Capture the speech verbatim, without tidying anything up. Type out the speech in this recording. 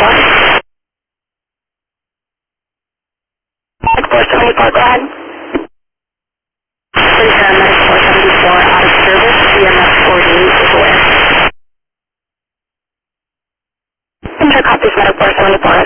Medic four seventy-four, go ahead. Please, uh, Medic four seventy-four out of service, E M S forty-eight is aware. Enter copies, Medic four seventy-four.